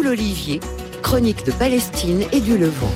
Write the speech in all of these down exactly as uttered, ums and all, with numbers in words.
l'Olivier, chronique de Palestine et du Levant.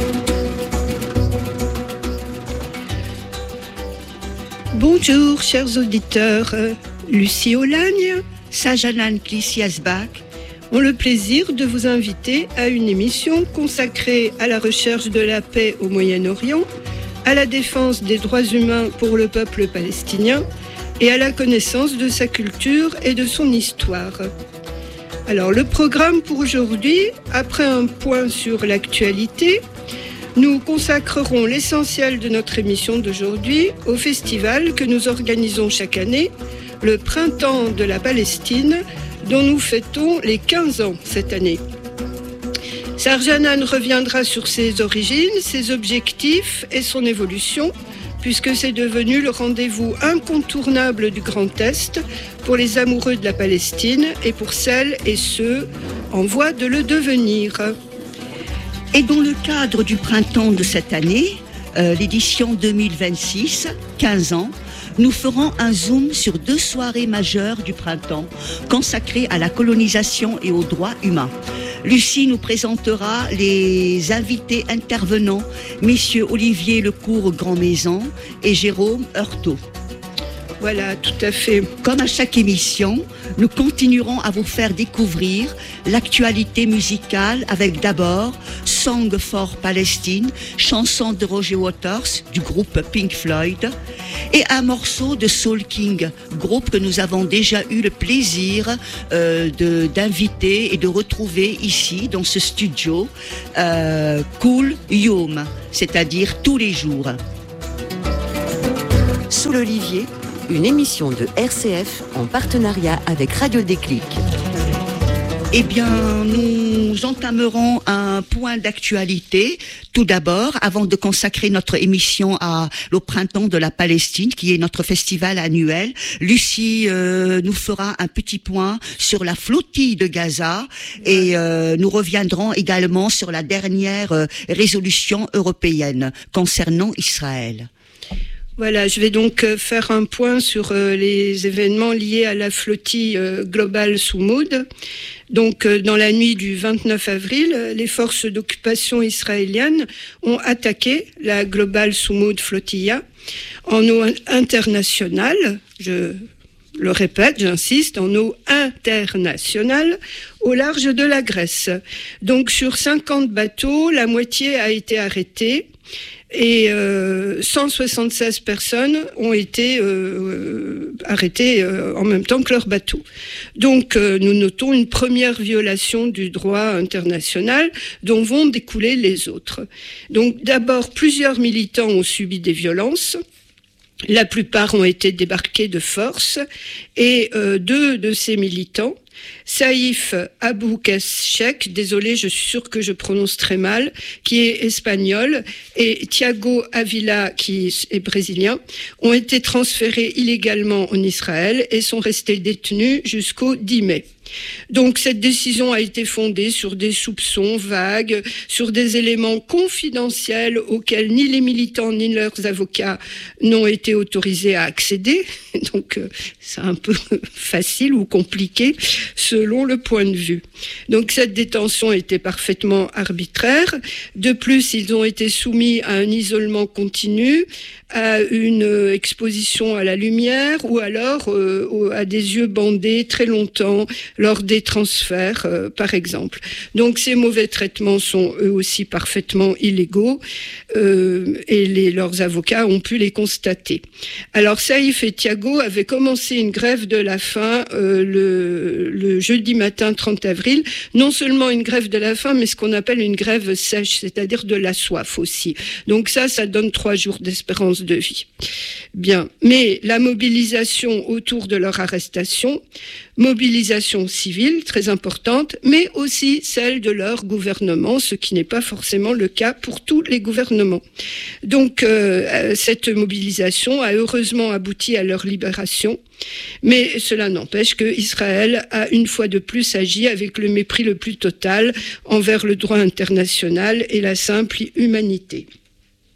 Bonjour chers auditeurs, Lucie Olagne, Sajanan Klissiasbach ont le plaisir de vous inviter à une émission consacrée à la recherche de la paix au Moyen-Orient, à la défense des droits humains pour le peuple palestinien et à la connaissance de sa culture et de son histoire. Alors le programme pour aujourd'hui, après un point sur l'actualité, nous consacrerons l'essentiel de notre émission d'aujourd'hui au festival que nous organisons chaque année, le Printemps de la Palestine, dont nous fêtons les quinze ans cette année. Sarjanan reviendra sur ses origines, ses objectifs et son évolution, puisque c'est devenu le rendez-vous incontournable du Grand Est pour les amoureux de la Palestine et pour celles et ceux en voie de le devenir. Et dans le cadre du printemps de cette année, euh, l'édition deux mille vingt-six, quinze ans, nous ferons un zoom sur deux soirées majeures du printemps consacrées à la colonisation et aux droits humains. Lucie nous présentera les invités intervenants, messieurs Olivier Lecourt-Grand-Maison et Jérôme Heurtaud. Voilà, tout à fait. Comme à chaque émission, nous continuerons à vous faire découvrir l'actualité musicale avec d'abord Song for Palestine, chanson de Roger Waters du groupe Pink Floyd, et un morceau de Soul King, groupe que nous avons déjà eu le plaisir euh, de, d'inviter et de retrouver ici dans ce studio, euh, Cool Yom, c'est-à-dire tous les jours. Sous l'Olivier, une émission de R C F en partenariat avec Radio Déclic. Eh bien, nous entamerons un point d'actualité. Tout d'abord, avant de consacrer notre émission à, au Printemps de la Palestine, qui est notre festival annuel, Lucie euh, nous fera un petit point sur la flottille de Gaza et euh, nous reviendrons également sur la dernière euh, résolution européenne concernant Israël. Voilà, je vais donc faire un point sur euh, les événements liés à la flottille euh, globale Soumoud. Donc, euh, dans la nuit du vingt-neuf avril, les forces d'occupation israéliennes ont attaqué la globale Soumoud Flotilla en eau internationale. Je le répète, j'insiste, en eau internationale au large de la Grèce. Donc, sur cinquante bateaux, la moitié a été arrêtée. Et euh, cent soixante-seize personnes ont été euh, arrêtées euh, en même temps que leur bateau. Donc euh, nous notons une première violation du droit international dont vont découler les autres. Donc d'abord, plusieurs militants ont subi des violences. La plupart ont été débarqués de force et euh, deux de ces militants, Saïf Abou Keshek, désolé, je suis sûre que je prononce très mal, qui est espagnol, et Thiago Avila, qui est brésilien, ont été transférés illégalement en Israël et sont restés détenus jusqu'au dix mai. Donc cette décision a été fondée sur des soupçons vagues, sur des éléments confidentiels auxquels ni les militants ni leurs avocats n'ont été autorisés à accéder. Donc euh, c'est un peu facile ou compliqué selon le point de vue. Donc cette détention était parfaitement arbitraire. De plus, ils ont été soumis à un isolement continu, à une exposition à la lumière ou alors euh, à des yeux bandés très longtemps lors des transferts, euh, par exemple. Donc ces mauvais traitements sont eux aussi parfaitement illégaux euh, et les, leurs avocats ont pu les constater. Alors Saïf et Thiago avaient commencé une grève de la faim euh, le, le jeudi matin trente avril. Non seulement une grève de la faim, mais ce qu'on appelle une grève sèche, c'est-à-dire de la soif aussi. Donc ça, ça donne trois jours d'espérance de vie. Bien, mais la mobilisation autour de leur arrestation, mobilisation civile très importante, mais aussi celle de leur gouvernement, ce qui n'est pas forcément le cas pour tous les gouvernements. Donc euh, cette mobilisation a heureusement abouti à leur libération, mais cela n'empêche que Israël a une fois de plus agi avec le mépris le plus total envers le droit international et la simple humanité.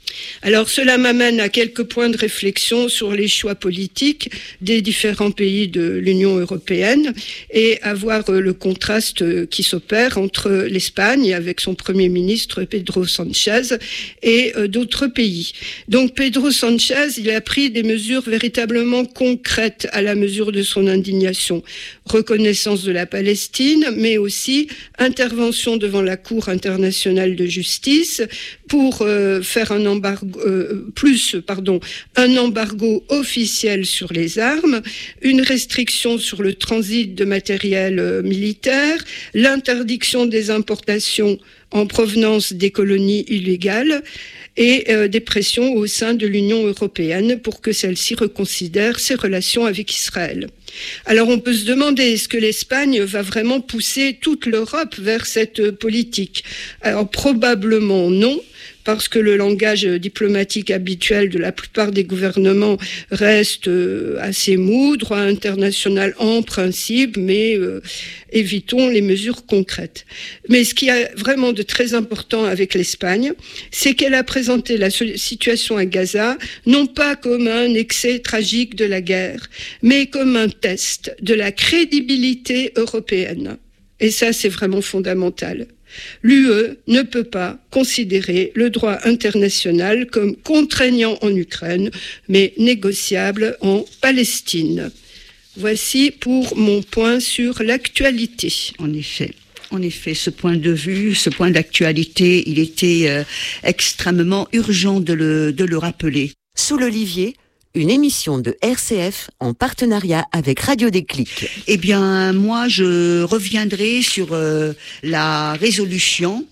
Alors cela m'amène à quelques points de réflexion sur les choix politiques des différents pays de l'Union européenne et à voir le contraste qui s'opère entre l'Espagne avec son Premier ministre Pedro Sánchez et d'autres pays. Donc Pedro Sánchez, il a pris des mesures véritablement concrètes à la mesure de son indignation. Reconnaissance de la Palestine, mais aussi intervention devant la Cour internationale de justice pour euh, faire un embargo, euh, plus, pardon, un embargo officiel sur les armes, une restriction sur le transit de matériel euh, militaire, l'interdiction des importations en provenance des colonies illégales et euh, des pressions au sein de l'Union européenne pour que celle-ci reconsidère ses relations avec Israël. Alors on peut se demander, est-ce que l'Espagne va vraiment pousser toute l'Europe vers cette politique ? Alors probablement non, parce que le langage diplomatique habituel de la plupart des gouvernements reste assez mou, droit international en principe, mais euh, évitons les mesures concrètes. Mais ce qui est vraiment de très important avec l'Espagne, c'est qu'elle a présenté la situation à Gaza non pas comme un excès tragique de la guerre, mais comme un test de la crédibilité européenne. Et ça, c'est vraiment fondamental. L'U E ne peut pas considérer le droit international comme contraignant en Ukraine, mais négociable en Palestine. Voici pour mon point sur l'actualité. En effet. En effet, ce point de vue, ce point d'actualité, il était euh, extrêmement urgent de le, de le rappeler. Sous l'Olivier, une émission de R C F en partenariat avec Radio Déclic. Eh bien, moi, je reviendrai sur euh, la résolution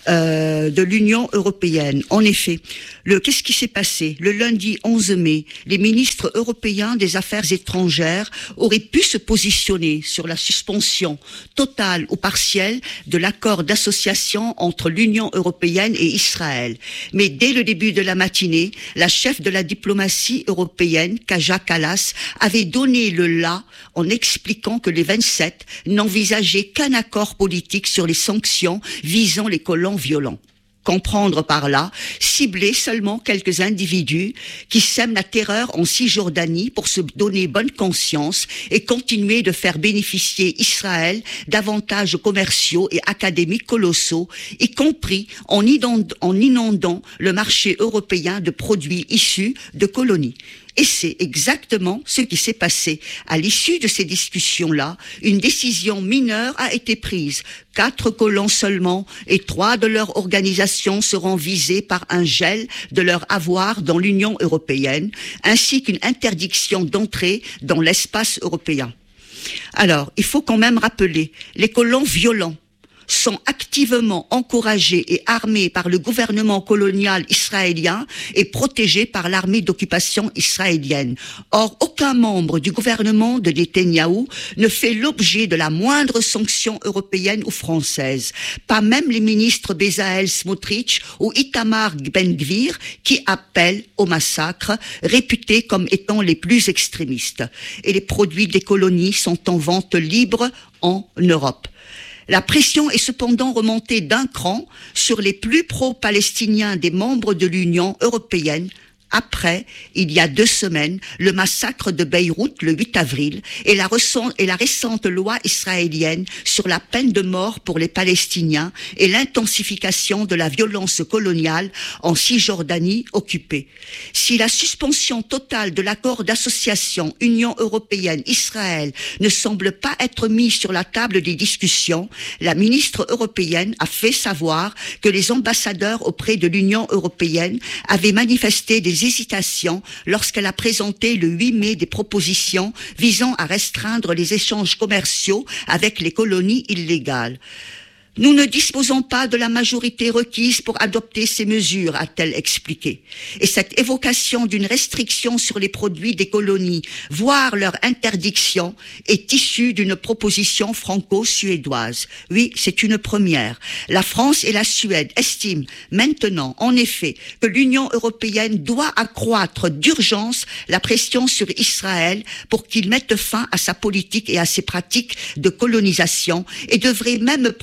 euh, de l'Union européenne. En effet, le qu'est-ce qui s'est passé ? Le lundi onze mai, les ministres européens des Affaires étrangères auraient pu se positionner sur la suspension totale ou partielle de l'accord d'association entre l'Union européenne et Israël. Mais dès le début de la matinée, la chef de la diplomatie européenne, Kaja Kallas, avait donné le la en expliquant que les vingt-sept n'envisageaient qu'un accord politique sur les sanctions visant les colons violents. Comprendre par là, cibler seulement quelques individus qui sèment la terreur en Cisjordanie pour se donner bonne conscience et continuer de faire bénéficier Israël d'avantages commerciaux et académiques colossaux, y compris en inondant, en inondant le marché européen de produits issus de colonies. Et c'est exactement ce qui s'est passé. À l'issue de ces discussions-là, une décision mineure a été prise. Quatre colons seulement et trois de leur organisation seront visés par un gel de leur avoir dans l'Union européenne, ainsi qu'une interdiction d'entrée dans l'espace européen. Alors, il faut quand même rappeler, les colons violents sont activement encouragés et armés par le gouvernement colonial israélien et protégés par l'armée d'occupation israélienne. Or, aucun membre du gouvernement de Netanyahou ne fait l'objet de la moindre sanction européenne ou française. Pas même les ministres Bezalel Smotrich ou Itamar Ben-Gvir qui appellent au massacre, réputés comme étant les plus extrémistes. Et les produits des colonies sont en vente libre en Europe. La pression est cependant remontée d'un cran sur les plus pro-palestiniens des membres de l'Union européenne après, il y a deux semaines, le massacre de Beyrouth le huit avril et la, récente, et la récente loi israélienne sur la peine de mort pour les Palestiniens et l'intensification de la violence coloniale en Cisjordanie occupée. Si la suspension totale de l'accord d'association Union européenne-Israël ne semble pas être mise sur la table des discussions, la ministre européenne a fait savoir que les ambassadeurs auprès de l'Union européenne avaient manifesté des hésitations lorsqu'elle a présenté le huit mai des propositions visant à restreindre les échanges commerciaux avec les colonies illégales. Nous ne disposons pas de la majorité requise pour adopter ces mesures, a-t-elle expliqué. Et cette évocation d'une restriction sur les produits des colonies, voire leur interdiction, est issue d'une proposition franco-suédoise. Oui, c'est une première. La France et la Suède estiment maintenant, en effet, que l'Union européenne doit accroître d'urgence la pression sur Israël pour qu'il mette fin à sa politique et à ses pratiques de colonisation et devrait même prendre des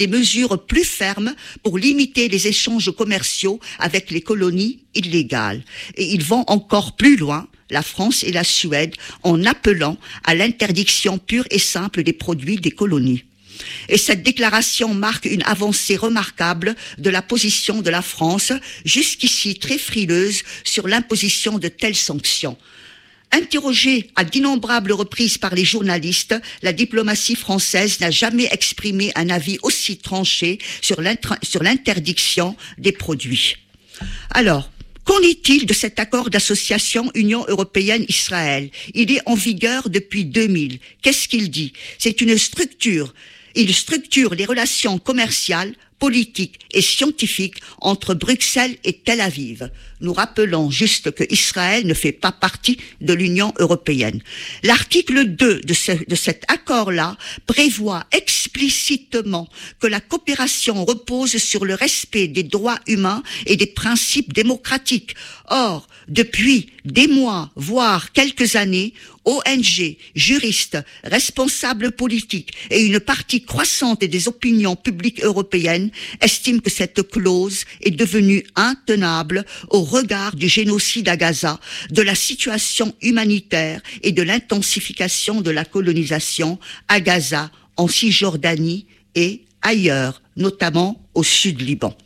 des mesures plus fermes pour limiter les échanges commerciaux avec les colonies illégales. Et ils vont encore plus loin, la France et la Suède, en appelant à l'interdiction pure et simple des produits des colonies. Et cette déclaration marque une avancée remarquable de la position de la France, jusqu'ici très frileuse sur l'imposition de telles sanctions. Interrogée à d'innombrables reprises par les journalistes, la diplomatie française n'a jamais exprimé un avis aussi tranché sur l'interdiction des produits. Alors, qu'en est-il de cet accord d'association Union européenne-Israël? Il est en vigueur depuis deux mille. Qu'est-ce qu'il dit? C'est une structure. Il structure les relations commerciales, politiques et scientifiques entre Bruxelles et Tel Aviv. Nous rappelons juste que Israël ne fait pas partie de l'Union européenne. L'article deux de, ce, de cet accord-là prévoit explicitement que la coopération repose sur le respect des droits humains et des principes démocratiques. Or, depuis des mois, voire quelques années, O N G, juristes, responsables politiques et une partie croissante des opinions publiques européennes estiment que cette clause est devenue intenable au regard du génocide à Gaza, de la situation humanitaire et de l'intensification de la colonisation à Gaza, en Cisjordanie et ailleurs, notamment au sud Liban.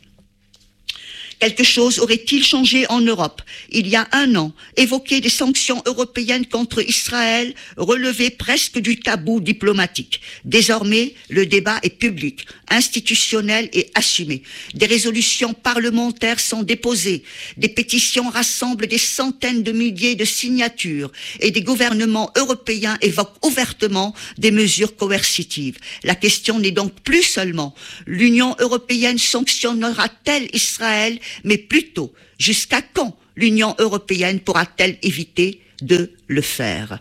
Quelque chose aurait-il changé en Europe? Il y a un an, évoquer des sanctions européennes contre Israël relevait presque du tabou diplomatique. Désormais, le débat est public, institutionnel et assumé. Des résolutions parlementaires sont déposées, des pétitions rassemblent des centaines de milliers de signatures et des gouvernements européens évoquent ouvertement des mesures coercitives. La question n'est donc plus seulement l'Union européenne sanctionnera-t-elle Israël, mais plutôt, jusqu'à quand l'Union européenne pourra-t-elle éviter de le faire?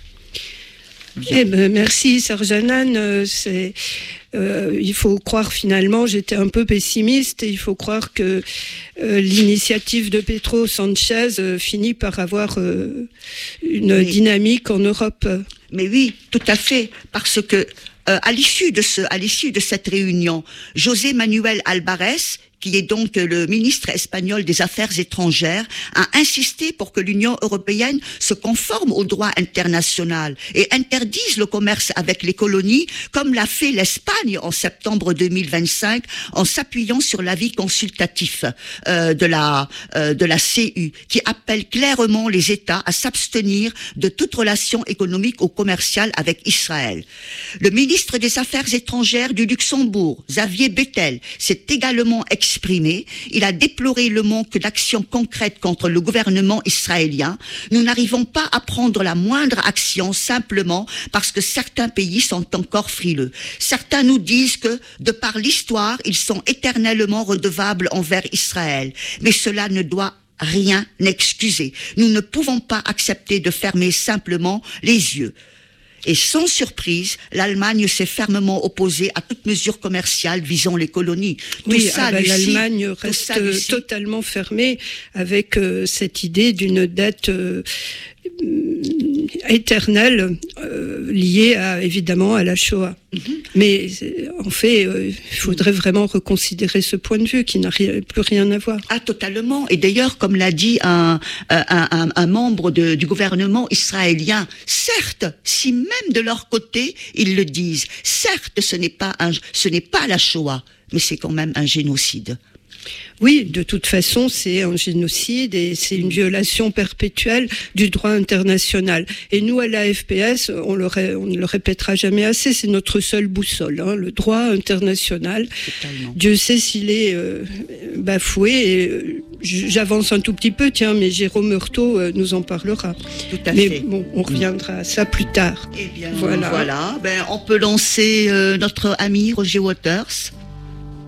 Eh ben, merci Serge-Hanan. Euh, c'est, euh, il faut croire finalement, j'étais un peu pessimiste, et il faut croire que euh, l'initiative de Pedro Sanchez euh, finit par avoir euh, une mais, dynamique en Europe. Mais oui, tout à fait, parce que euh, à l'issue de ce, à l'issue de cette réunion, José Manuel Alvarez, qui est donc le ministre espagnol des Affaires étrangères, a insisté pour que l'Union européenne se conforme au droit international et interdise le commerce avec les colonies, comme l'a fait l'Espagne en septembre deux mille vingt-cinq, en s'appuyant sur l'avis consultatif euh, de la euh, de la C U, qui appelle clairement les États à s'abstenir de toute relation économique ou commerciale avec Israël. Le ministre des Affaires étrangères du Luxembourg, Xavier Bettel, s'est également exprimé Exprimé. Il a déploré le manque d'action concrète contre le gouvernement israélien. Nous n'arrivons pas à prendre la moindre action simplement parce que certains pays sont encore frileux. Certains nous disent que, de par l'histoire, ils sont éternellement redevables envers Israël. Mais cela ne doit rien excuser. Nous ne pouvons pas accepter de fermer simplement les yeux. Et sans surprise, l'Allemagne s'est fermement opposée à toute mesure commerciale visant les colonies. Tout oui, ça, ah bah, Lucie, l'Allemagne reste ça, Lucie, totalement fermée avec euh, cette idée d'une dette euh, éternelle euh, liée à, évidemment à la Shoah. Mm-hmm. Mais en fait, euh, il faudrait vraiment reconsidérer ce point de vue qui n'a ri- plus rien à voir. Ah, totalement. Et d'ailleurs, comme l'a dit un, un, un, un membre de, du gouvernement israélien, certes, si même de leur côté, ils le disent, certes, ce n'est pas un, ce n'est pas la Shoah, mais c'est quand même un génocide. Oui, de toute façon, c'est un génocide et c'est une violation perpétuelle du droit international. Et nous, à l'A F P S, on, le ré, on ne le répétera jamais assez, c'est notre seule boussole, hein, le droit international. Totalement. Dieu sait s'il est euh, bafoué. Et, euh, j'avance un tout petit peu, tiens, mais Jérôme Heurtaud euh, nous en parlera. Tout à mais fait. bon, on reviendra à ça plus tard. Eh bien, voilà. voilà. Ben, on peut lancer euh, notre ami Roger Waters.